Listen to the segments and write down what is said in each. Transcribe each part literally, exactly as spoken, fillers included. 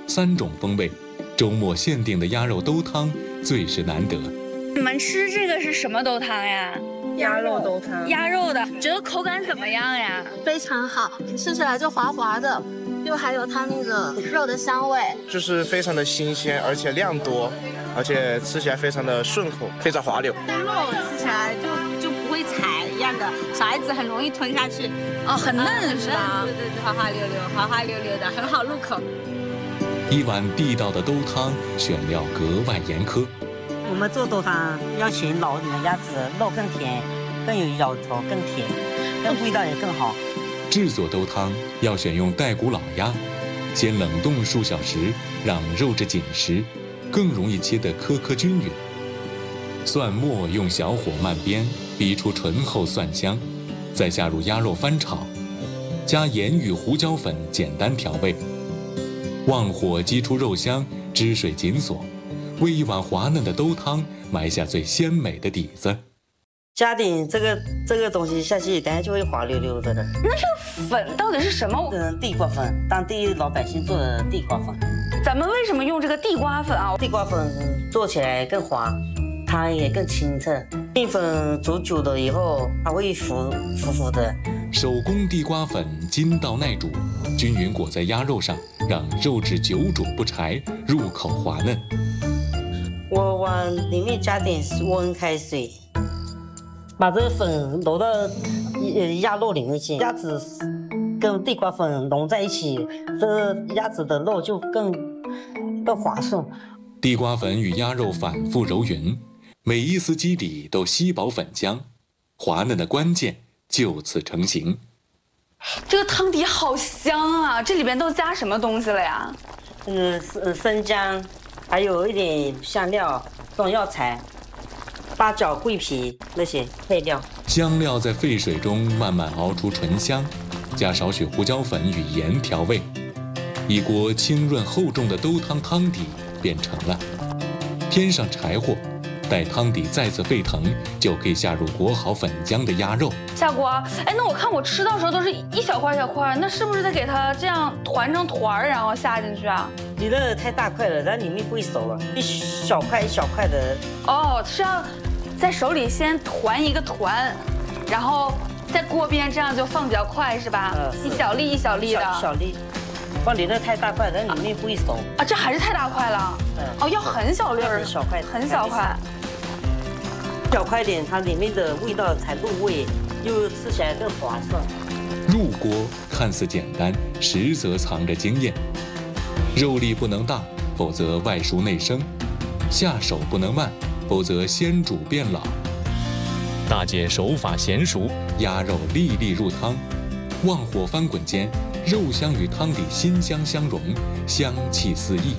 三种风味，周末限定的鸭肉兜汤最是难得。 你们吃这个是什么兜汤呀？ 鸭肉兜汤。 鸭肉的，觉得口感怎么样呀？ 非常好，吃起来就滑滑的，又还有它那个肉的香味， 就是非常的新鲜，而且量多，而且吃起来非常的顺口，非常滑溜。 这肉吃起来就就不会柴一样的，小孩子很容易吞下去。 哦，很嫩是吧？ 对对对，滑滑溜溜，滑滑溜溜的，很好入口。 一碗地道的兜汤，选料格外严苛。 我们做兜汤要选老一点的鸭子，肉更甜，更有咬头，更甜，更味道也更好。 制作兜汤要选用带骨老鸭，先冷冻数小时，让肉质紧实，更容易切得颗颗均匀。蒜末用小火慢煸，逼出醇厚蒜香，再下入鸭肉翻炒，加盐与胡椒粉简单调味，旺火激出肉香，汁水紧锁，为一碗滑嫩的兜汤埋下最鲜美的底子。 加点这个这个东西下去，等下就会滑溜溜的了。 那这个粉到底是什么？ 嗯，地瓜粉，当地老百姓做的地瓜粉。 咱们为什么用这个地瓜粉啊？ 地瓜粉做起来更滑，它也更清澈。面粉煮久了以后，它会浮浮浮的。 手工地瓜粉筋道耐煮，均匀裹在鸭肉上，让肉质久煮不柴，入口滑嫩。 我往里面加点温开水，把这个粉揉到鸭肉里面去，鸭子跟地瓜粉融在一起，这鸭子的肉就更更滑顺。 地瓜粉与鸭肉反复揉匀，每一丝基底都吸饱粉浆，滑嫩的关键就此成型。 这个汤底好香啊！这里边都加什么东西了呀？ 嗯，生姜，还有一点香料、中药材、八角、桂皮那些配料。 香料在沸水中慢慢熬出醇香，加少许胡椒粉与盐调味，一锅清润厚重的兜汤汤底便成了。添上柴火，待汤底再次沸腾，就可以下入裹好粉浆的鸭肉。 下锅，哎，那我看我吃到时候都是一小块小块，那是不是得给它这样团成团儿，然后下进去啊？ 你那太大块了，它里面不会熟了，一小块一小块的。 哦，是要在手里先团一个团，然后在锅边这样就放比较快是吧？ 嗯， 一小粒一小粒的。 小小粒。哇，你那太大块了，里面不会熟啊！这还是太大块了。嗯。哦，要很小粒儿， 小块， 很小块。 小块一点，它里面的味道才入味，又吃起来更滑顺。 入锅看似简单，实则藏着经验。肉粒不能大，否则外熟内生；下手不能慢，否则先煮变老。大姐手法娴熟，鸭肉粒粒入汤，旺火翻滚间，肉香与汤底馨香相融，香气四溢。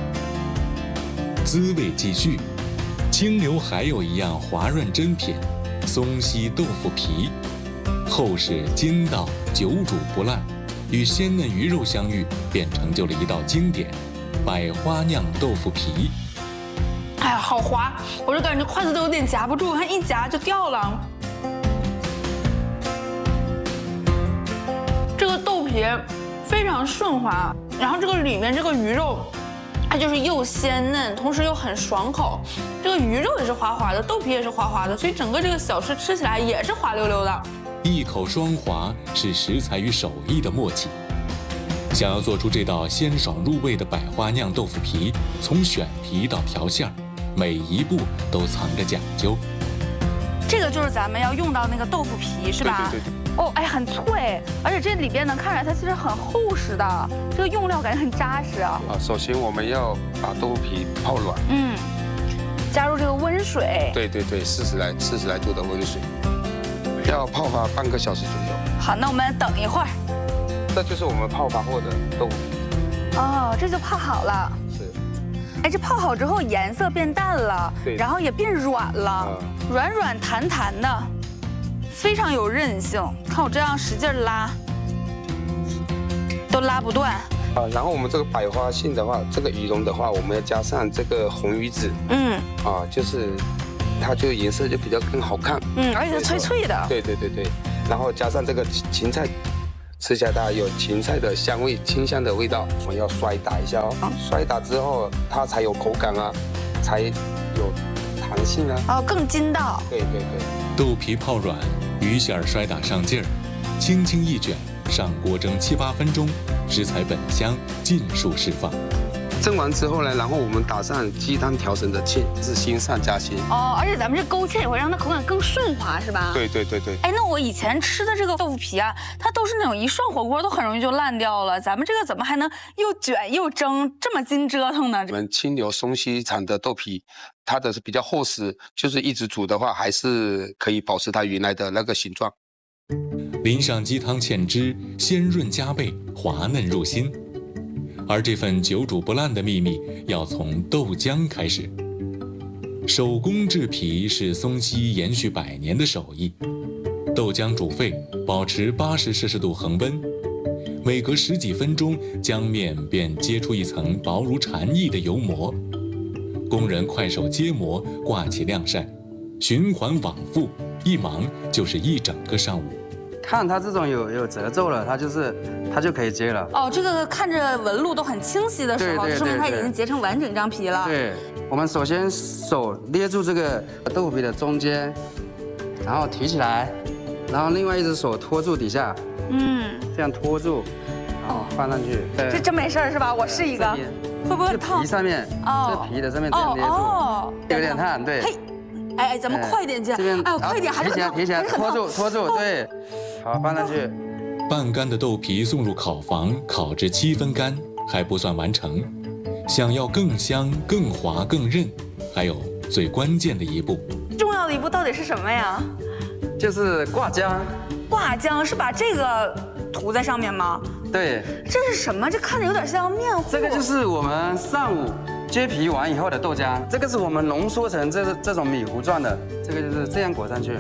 滋味继续，清流还有一样滑润珍品——松溪豆腐皮，厚实筋道，久煮不烂，与鲜嫩鱼肉相遇，便成就了一道经典——百花酿豆腐皮。 哎呀，好滑，我就感觉筷子都有点夹不住，看一夹就掉了。这个豆皮非常顺滑，然后这个里面这个鱼肉，它就是又鲜嫩，同时又很爽口。这个鱼肉也是滑滑的，豆皮也是滑滑的，所以整个这个小吃吃起来也是滑溜溜的。 一口双滑是食材与手艺的默契。想要做出这道鲜爽入味的百花酿豆腐皮，从选皮到调馅儿，每一步都藏着讲究。 这个就是咱们要用到那个豆腐皮是吧？ 对对对对。 哦，哎，很脆，而且这里边能看出来它其实很厚实的，这个用料感觉很扎实啊。 啊，首先我们要把豆腐皮泡软， 嗯，加入这个温水。 对对对，四十来四十来度的温水，要泡发半个小时左右。 好，那我们等一会儿。 这就是我们泡发后的豆腐皮。 哦，这就泡好了。 是。 哎，这泡好之后颜色变淡了， 对， 然后也变软了，嗯、软软弹弹的，非常有韧性。看我这样使劲拉，都拉不断。 啊，然后我们这个百花杏的话，这个鱼蓉的话，我们要加上这个红鱼子。嗯。啊，就是它就颜色就比较更好看。 嗯，而且脆脆的。 对对对对，然后加上这个芹菜。 吃起来它有芹菜的香味、清香的味道。我们要摔打一下哦，摔打之后它才有口感啊，才有弹性啊。 哦，更筋道。 对对对。 豆皮泡软，鱼馅儿摔打上劲儿，轻轻一卷，上锅蒸七八分钟，食材本香尽数释放。 蒸完之后呢，然后我们打上鸡汤调成的芡，是新上加新。 哦，而且咱们这勾芡也会让它口感更顺滑，是吧？ 对对对对。 哎，那我以前吃的这个豆腐皮啊，它都是那种一涮火锅都很容易就烂掉了，咱们这个怎么还能又卷又蒸，这么筋折腾呢？ 我们清流松溪产的豆皮，它的是比较厚实，就是一直煮的话，还是可以保持它原来的那个形状。 淋上鸡汤芡汁，鲜润加倍，滑嫩入心。而这份久煮不烂的秘密，要从豆浆开始。手工制皮是松溪延续百年的手艺。豆浆煮沸，保持八十摄氏度恒温，每隔十几分钟，浆面便结出一层薄如蝉翼的油膜。工人快手揭膜，挂起晾晒，循环往复，一忙就是一整个上午。 看它这种有有褶皱了，它就是它就可以揭了。 哦，这个看着纹路都很清晰的时候，说明它已经结成完整张皮了。 对，我们首先手捏住这个豆腐皮的中间，然后提起来，然后另外一只手托住底下，嗯，这样托住，然后放上去。 这真没事是吧？我试一个，会不会烫？ 皮上面，哦，这皮的上面这样捏住，哦，有点烫，对。 嘿，哎哎，咱们快点去，哎呦，快点，还是提起来，提起来，托住，托住，对。好，放上去。 半干的豆皮送入烤房，烤至七分干还不算完成。想要更香、更滑、更韧，还有最关键的一步。 重要的一步到底是什么呀？ 就是挂浆。 挂浆是把这个涂在上面吗？ 对。 这是什么？这看着有点像面糊。 这个就是我们上午揭皮完以后的豆浆，这个是我们浓缩成这这种米糊状的，这个就是这样裹上去。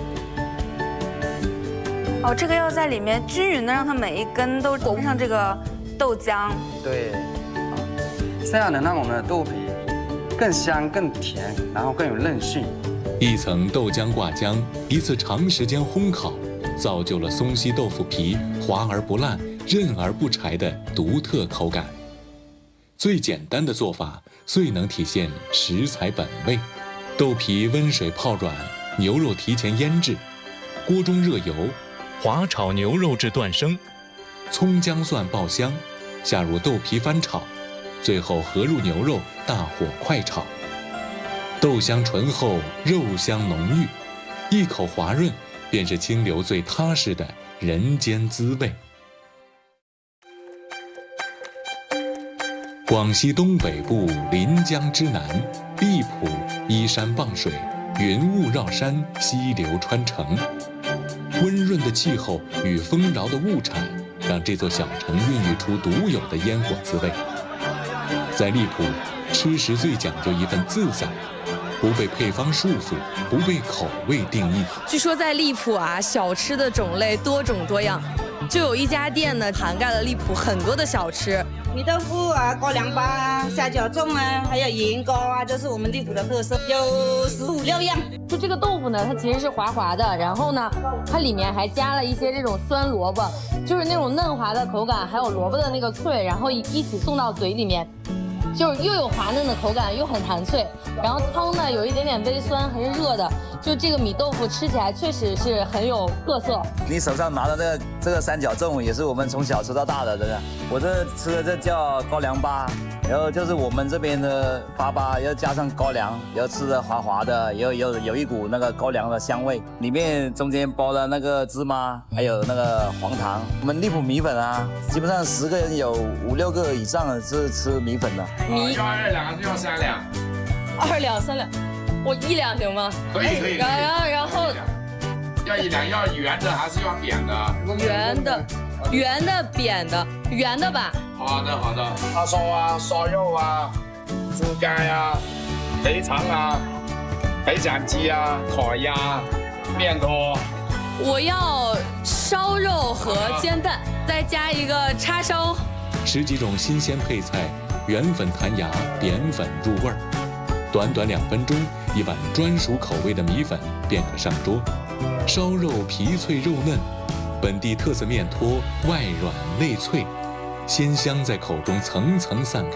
哦，这个要在里面均匀的让它每一根都裹上这个豆浆。 对，这样能让我们的豆皮更香、更甜，然后更有韧性。 一层豆浆挂浆，一次长时间烘烤，造就了松溪豆腐皮滑而不烂、韧而不柴的独特口感。最简单的做法，最能体现食材本味。豆皮温水泡软，牛肉提前腌制，锅中热油。滑炒牛肉至断生，葱姜蒜爆香，下入豆皮翻炒，最后合入牛肉，大火快炒。豆香醇厚，肉香浓郁，一口滑润，便是清流最踏实的人间滋味。广西东北部临江之南，荔浦依山傍水，云雾绕山，溪流穿城。温润的气候与丰饶的物产，让这座小城孕育出独有的烟火滋味。在荔浦，吃食最讲究一份自在，不被配方束缚，不被口味定义。 据说在荔浦啊，小吃的种类多种多样，就有一家店呢，涵盖了荔浦很多的小吃。 米豆腐啊，高粱粑啊，虾饺粽啊，还有盐糕啊，这是我们荔浦的特色，有十五六样。 就这个豆腐呢，它其实是滑滑的，然后呢，它里面还加了一些这种酸萝卜，就是那种嫩滑的口感，还有萝卜的那个脆，然后一起送到嘴里面，就是又有滑嫩的口感，又很弹脆。然后汤呢有一点点微酸，还是热的，就这个米豆腐吃起来确实是很有特色。 你手上拿的这个这个三角粽也是我们从小吃到大的，真的。我这吃的这叫高粱粑，然后就是我们这边的粑粑要加上高粱，然后吃的滑滑的，有有有一股那个高粱的香味，里面中间包了那个芝麻，还有那个黄糖。我们荔浦米粉啊，基本上十个人有五六个以上是吃米粉的。 米要二两还是要三两？ 二两三两，我一两行吗？ 可以可以。 然后然后然后要一两，要圆的还是要扁的？ 圆的，圆的扁的，圆的吧。 好的好的。叉烧啊，烧肉啊，猪肝呀，肥肠啊，北斩鸡啊，烤鸭，面条。 我要烧肉和煎蛋，再加一个叉烧。 十几种新鲜配菜，圆粉弹牙，扁粉入味儿。短短两分钟，一碗专属口味的米粉便可上桌。烧肉皮脆肉嫩， 本地特色面托外软内脆，鲜香在口中层层散